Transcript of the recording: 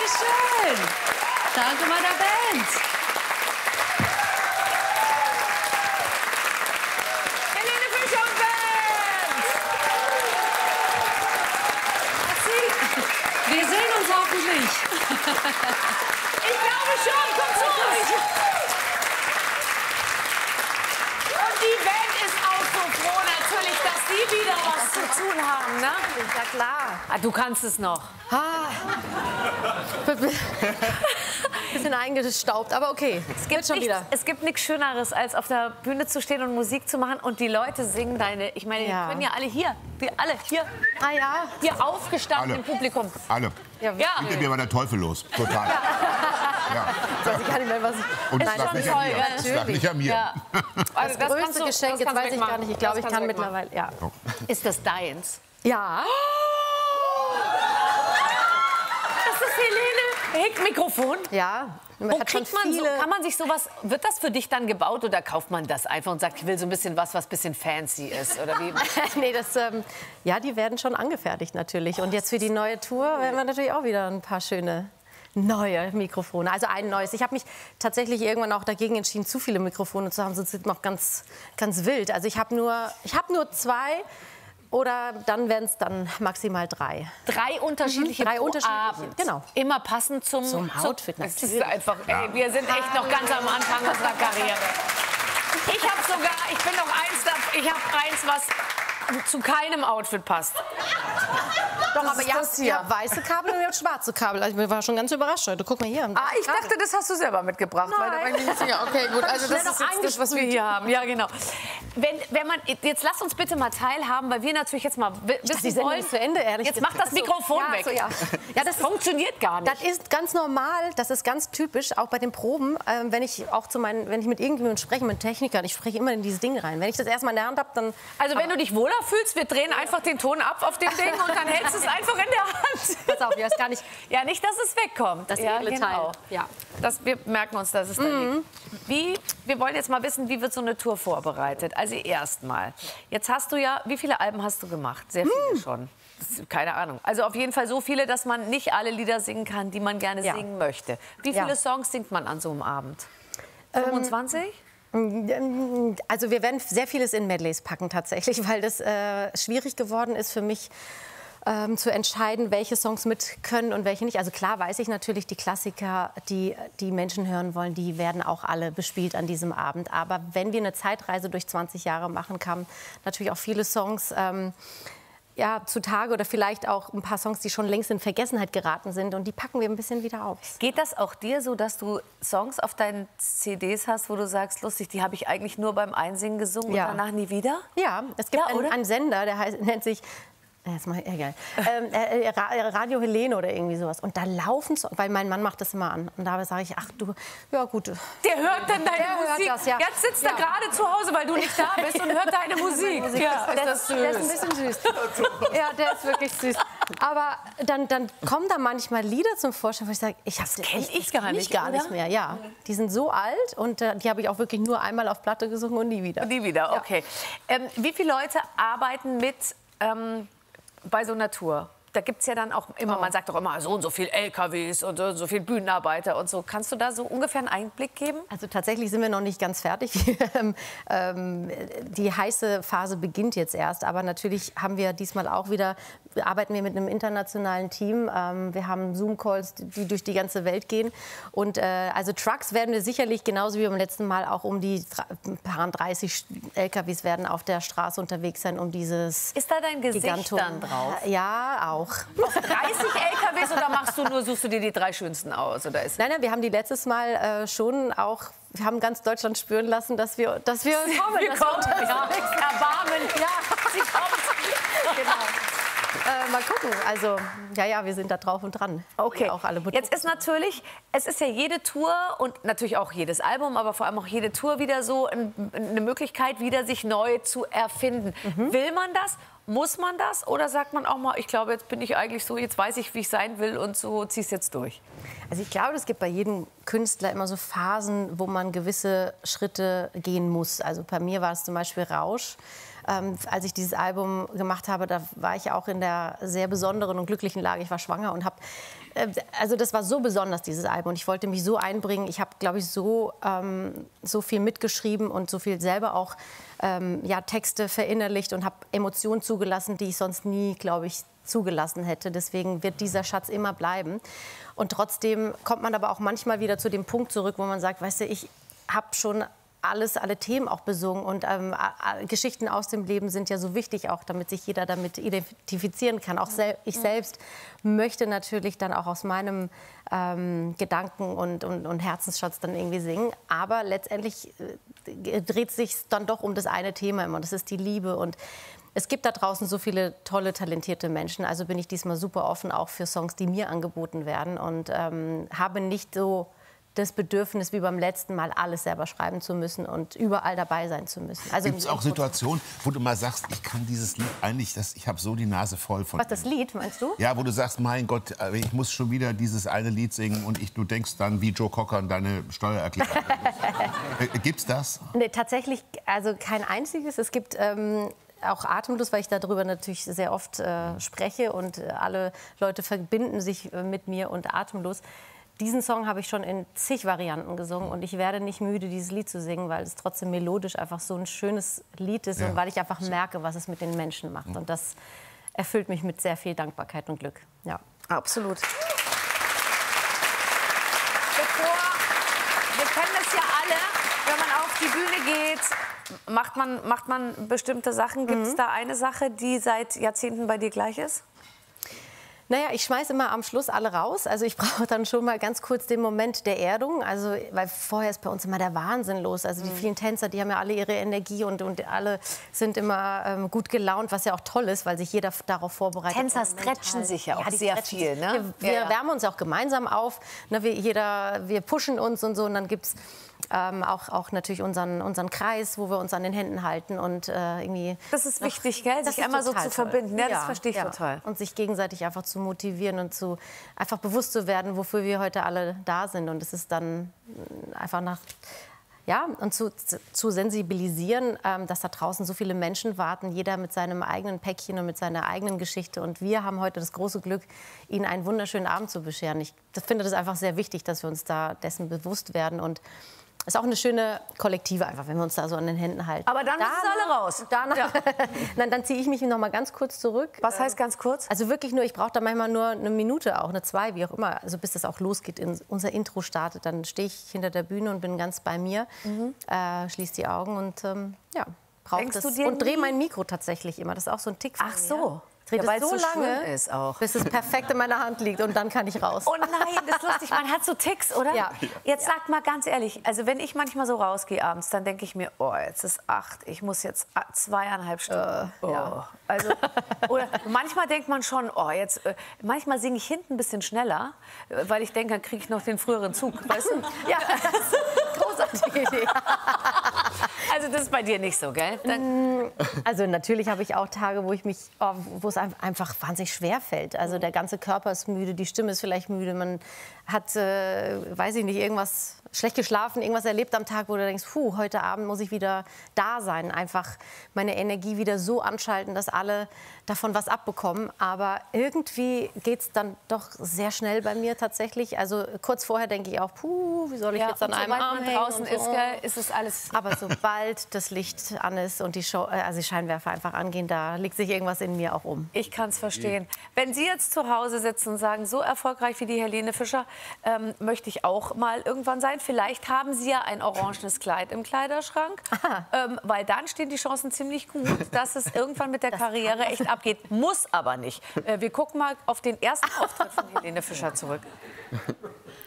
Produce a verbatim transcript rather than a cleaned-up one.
Dankeschön. Danke meiner Band. Helene Fischer und Band. Wir sehen uns hoffentlich. Ich glaube schon, komm zu euch. Und die Band ist auch so froh natürlich, dass sie wieder was zu tun haben, ne? Ja, klar. Ah, du kannst es noch. Ah. Bisschen eingestaubt, aber okay. Es gibt, schon nichts, wieder. es gibt nichts Schöneres, als auf der Bühne zu stehen und Musik zu machen und die Leute singen deine. Ich meine, Ja. die können ja alle hier, wir alle hier, Ah ja. hier aufgestanden Alle. im Publikum. Alle. Ja, Ja. Hinter mir war der Teufel los. Total. Ja. weiß ich gar nicht mehr, was ich... Und es Ist lag schon nicht toll, an mir. ja, Es lag nicht an mir. Ja. Also Das, größte kannst du- Geschenk, das jetzt kannst du weiß ich wegmachen. gar nicht. Ich glaube, Das ich kannst kann du wegmachen. mittlerweile... Ja. Ist das deins? Ja. Das ist Helene. Mikrofon. Ja. Man Wo hat schon kriegt man so, viele... kann man sich sowas, wird das für dich dann gebaut oder kauft man das einfach und sagt, ich will so ein bisschen was, was ein bisschen fancy ist? Oder wie? nee, das, ähm, ja, die werden schon angefertigt natürlich. Und jetzt für die neue Tour werden wir natürlich auch wieder ein paar schöne neue Mikrofone. Also ein neues. Ich habe mich tatsächlich irgendwann auch dagegen entschieden, zu viele Mikrofone zu haben, sonst ist es noch ganz, ganz wild. Also ich habe nur, ich habe nur zwei. Oder dann werden es dann maximal drei. Drei unterschiedliche, Mhm, drei pro unterschiedliche, Abend. Immer Immer passend zum, Zum Outfit Das ist natürlich. einfach, ey, wir sind echt noch ganz am Anfang unserer Karriere. Ich habe sogar, ich bin noch eins, da, ich habe eins, was zu keinem Outfit passt. Doch, aber ist ihr das habt, hier. ihr habt weiße Kabel und ihr habt schwarze Kabel. Also ich war schon ganz überrascht heute. Guck mal hier. Ah, ich dachte, das hast du selber mitgebracht. Weil da war ich mir nicht sicher. Okay, gut, also das schnell ist noch jetzt das, was wir hier haben. Ja, genau. Wenn, wenn man, jetzt lasst uns bitte mal teilhaben, weil wir natürlich jetzt mal wi- Die wissen Sendung wollen. ist zu Ende, ehrlich Jetzt gesagt. mach das Mikrofon ja, weg. So, ja. Ja, das funktioniert gar nicht. Das ist ganz normal, das ist ganz typisch, auch bei den Proben, ähm, wenn ich auch zu meinen, wenn ich mit irgendjemandem spreche, mit Technikern, ich spreche immer in dieses Ding rein. Wenn ich das erstmal in der Hand habe, dann... Also wenn du dich wohler fühlst, wir drehen einfach den Ton ab auf dem Ding und dann hältst du es einfach in der Hand. Pass auf, ja, ist gar nicht... Ja, nicht, dass es wegkommt. Das ja, edle Teil. Ja. Das, wir merken uns, dass es da liegt. Wie, wir wollen jetzt mal wissen, wie wird so eine Tour vorbereitet? Also erstmal. Jetzt hast du ja, wie viele Alben hast du gemacht? Sehr viele schon. Das ist, keine Ahnung. Also auf jeden Fall so viele, dass man nicht alle Lieder singen kann, die man gerne Ja. singen möchte. Wie Ja. viele Songs singt man an so einem Abend? fünfundzwanzig? Also wir werden sehr vieles in Medleys packen tatsächlich, weil das äh, schwierig geworden ist für mich, ähm, zu entscheiden, welche Songs mit können und welche nicht. Also klar weiß ich natürlich, die Klassiker, die die Menschen hören wollen, die werden auch alle bespielt an diesem Abend. Aber wenn wir eine Zeitreise durch zwanzig Jahre machen, kamen natürlich auch viele Songs ähm, ja, zutage oder vielleicht auch ein paar Songs, die schon längst in Vergessenheit geraten sind. Und die packen wir ein bisschen wieder auf. Geht das auch dir so, dass du Songs auf deinen C Ds hast, wo du sagst, lustig, die habe ich eigentlich nur beim Einsingen gesungen Ja. und danach nie wieder? Ja, es gibt Ja, einen, oder? einen Sender, der heißt, nennt sich jetzt mal egal. Ähm, äh, Ra- Radio Helene oder irgendwie sowas. Und da laufen Songs, weil mein Mann macht das immer an. Und da sage ich, ach du, ja gut. Der hört dann deine Der hört Musik. das, ja. Jetzt sitzt Ja. er gerade zu Hause, weil du nicht da bist und hört deine Musik. Ja, ist der, das süß. der ist ein bisschen süß. Ja, der ist wirklich süß. Aber dann, dann kommen da manchmal Lieder zum Vorschein, wo ich sage, ich habe kenn ich gar nicht, gar oder? nicht mehr. Ja, die sind so alt und äh, die habe ich auch wirklich nur einmal auf Platte gesungen und nie wieder. Nie wieder, okay. Ähm, wie viele Leute arbeiten mit ähm, bei so einer Tour? Da gibt es ja dann auch immer, Oh. man sagt doch immer, so und so viel L K Ws und so, und so viel Bühnenarbeiter und so. Kannst du da so ungefähr einen Einblick geben? Also tatsächlich sind wir noch nicht ganz fertig. ähm, die heiße Phase beginnt jetzt erst. Aber natürlich haben wir diesmal auch wieder, arbeiten wir mit einem internationalen Team. Ähm, wir haben Zoom-Calls, die durch die ganze Welt gehen. Und äh, also Trucks werden wir sicherlich genauso wie beim letzten Mal auch um die paar dreißig L K Ws werden auf der Straße unterwegs sein, um dieses Ist da dein Gesicht Gigantum. dann drauf? Ja, auch. dreißig L K Ws oder machst du nur, suchst du dir die drei schönsten aus? Oder ist Nein, nein, wir haben die letztes Mal äh, schon auch, wir haben ganz Deutschland spüren lassen, dass wir, dass wir kommen. Wir dass kommen, wir ja. unterwegs sind. Erbarmen. Ja, sie kommt. Genau. Äh, mal gucken. Also, ja, ja, wir sind da drauf und dran. Okay, Auch alle jetzt ist natürlich, es ist ja jede Tour und natürlich auch jedes Album, aber vor allem auch jede Tour wieder so ein, eine Möglichkeit, wieder sich neu zu erfinden. Mhm. Will man das? Muss man das? Oder sagt man auch mal, ich glaube, jetzt bin ich eigentlich so, jetzt weiß ich, wie ich sein will und so zieh's jetzt durch? Also ich glaube, es gibt bei jedem Künstler immer so Phasen, wo man gewisse Schritte gehen muss. Also bei mir war es zum Beispiel Rausch. Ähm, als ich dieses Album gemacht habe, da war ich auch in der sehr besonderen und glücklichen Lage. Ich war schwanger und habe also das war so besonders, dieses Album. Und ich wollte mich so einbringen. Ich habe, glaube ich, so, ähm, so viel mitgeschrieben und so viel selber auch ähm, ja, Texte verinnerlicht und habe Emotionen zugelassen, die ich sonst nie, glaube ich, zugelassen hätte. Deswegen wird dieser Schatz immer bleiben. Und trotzdem kommt man aber auch manchmal wieder zu dem Punkt zurück, wo man sagt, weißt du, ich habe schon alles, alle Themen auch besungen. Und ähm, Geschichten aus dem Leben sind ja so wichtig auch, damit sich jeder damit identifizieren kann. Auch sel ich selbst möchte natürlich dann auch aus meinem ähm, Gedanken- und, und, und Herzensschatz dann irgendwie singen. Aber letztendlich äh, dreht sich dann doch um das eine Thema immer. Das ist die Liebe. Und es gibt da draußen so viele tolle, talentierte Menschen. Also bin ich diesmal super offen auch für Songs, die mir angeboten werden. Und ähm, habe nicht so das Bedürfnis, wie beim letzten Mal alles selber schreiben zu müssen und überall dabei sein zu müssen. Also gibt es auch Situationen, wo du mal sagst, ich kann dieses Lied eigentlich, das, ich habe so die Nase voll von... Was, das Lied, meinst du? Ja, wo du sagst, mein Gott, ich muss schon wieder dieses eine Lied singen und ich, du denkst dann wie Joe Cocker an deine Steuererklärung. äh, gibt's das? Nee, tatsächlich, also kein einziges. Es gibt... Ähm auch Atemlos, weil ich darüber natürlich sehr oft äh, spreche und äh, alle Leute verbinden sich äh, mit mir und Atemlos. Diesen Song habe ich schon in zig Varianten gesungen und ich werde nicht müde, dieses Lied zu singen, weil es trotzdem melodisch einfach so ein schönes Lied ist, ja, und weil ich einfach merke, was es mit den Menschen macht. Und das erfüllt mich mit sehr viel Dankbarkeit und Glück. Ja. Absolut. Bevor, wir kennen das ja alle, wenn man auf die Bühne geht, macht man, macht man bestimmte Sachen. Gibt es mhm. da eine Sache, die seit Jahrzehnten bei dir gleich ist? Naja, ich schmeiße immer am Schluss alle raus. Also ich brauche dann schon mal ganz kurz den Moment der Erdung. Also, weil vorher ist bei uns immer der Wahnsinn los. Also die vielen Tänzer, die haben ja alle ihre Energie und, und alle sind immer ähm, gut gelaunt, was ja auch toll ist, weil sich jeder darauf vorbereitet. Tänzer stretchen sich ja auch ja, sehr viel, ne? Wir, wir ja, ja. wärmen uns auch gemeinsam auf. Ne, wir, jeder, wir pushen uns und so. Und dann gibt's Ähm, auch, auch natürlich unseren, unseren Kreis, wo wir uns an den Händen halten und äh, irgendwie... Das ist wichtig, gell? Sich einmal so zu toll. verbinden. Ja, ja, das verstehe ich ja. total. Und sich gegenseitig einfach zu motivieren und zu, einfach bewusst zu werden, wofür wir heute alle da sind. Und es ist dann einfach nach... Ja, und zu, zu sensibilisieren, ähm, dass da draußen so viele Menschen warten, jeder mit seinem eigenen Päckchen und mit seiner eigenen Geschichte. Und wir haben heute das große Glück, Ihnen einen wunderschönen Abend zu bescheren. Ich finde das einfach sehr wichtig, dass wir uns da dessen bewusst werden. Und es ist auch eine schöne Kollektive, einfach, wenn wir uns da so an den Händen halten. Aber dann müssen alle raus. Danach, ja. Nein, dann ziehe ich mich noch mal ganz kurz zurück. Was heißt ganz kurz? Also wirklich nur, ich brauche da manchmal nur eine Minute, auch eine zwei, wie auch immer. Also bis das auch losgeht, in, unser Intro startet. Dann stehe ich hinter der Bühne und bin ganz bei mir, mhm. äh, schließe die Augen und ähm, ja, brauche das. Und drehe mein Mikro tatsächlich immer. Das ist auch so ein Tick von Ach mir. so. Ja, weil so es so lange, ist auch. bis es perfekt in meiner Hand liegt und dann kann ich raus. Oh nein, das ist lustig. Man hat so Ticks, oder? Ja. Jetzt sag mal ganz ehrlich, also wenn ich manchmal so rausgehe abends, dann denke ich mir, oh, jetzt ist acht, ich muss jetzt zweieinhalb Stunden. Äh, oh. ja. Also, oder manchmal denkt man schon, oh, jetzt, äh, manchmal singe ich hinten ein bisschen schneller, weil ich denke, dann kriege ich noch den früheren Zug, weißt du? Ja, großartige Idee. Also das ist bei dir nicht so, gell? Dann also natürlich habe ich auch Tage, wo ich mich, oh, wo es einfach wahnsinnig schwer fällt. Also der ganze Körper ist müde, die Stimme ist vielleicht müde, man hat, äh, weiß ich nicht, irgendwas schlecht geschlafen, irgendwas erlebt am Tag, wo du denkst, puh, heute Abend muss ich wieder da sein, einfach meine Energie wieder so anschalten, dass alle davon was abbekommen. Aber irgendwie geht es dann doch sehr schnell bei mir tatsächlich. Also kurz vorher denke ich auch, puh, wie soll ich ja, jetzt an einem sobald Arm man hängen draußen und so. ist, gell, ist es alles... Aber sobald das Licht an ist und die, Show, also die Scheinwerfer einfach angehen, da legt sich irgendwas in mir auch um. Ich kann es verstehen. Wenn Sie jetzt zu Hause sitzen und sagen, so erfolgreich wie die Helene Fischer ähm, möchte ich auch mal irgendwann sein. Vielleicht haben Sie ja ein orangenes Kleid im Kleiderschrank, ähm, weil dann stehen die Chancen ziemlich gut, dass es irgendwann mit der das Karriere echt abgeht. Muss aber nicht. Äh, wir gucken mal auf den ersten Auftritt von Helene Fischer zurück.